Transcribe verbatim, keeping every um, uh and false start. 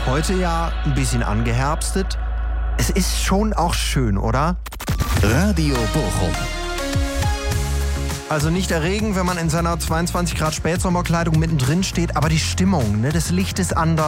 Heute ja ein bisschen angeherbstet. Es ist schon auch schön, oder? Radio Bochum. Also nicht erregend, wenn man in seiner zweiundzwanzig Grad Spätsommerkleidung mittendrin steht, aber die Stimmung, ne, das Licht ist anders.